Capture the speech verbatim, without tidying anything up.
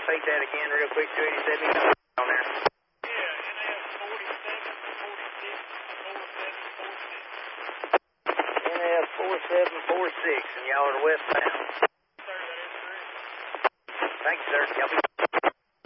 repeat that again real quick, two eighty-seven, you got on there. N F forty-seven forty-six, and y'all are westbound. Thank you, sir. Y'all be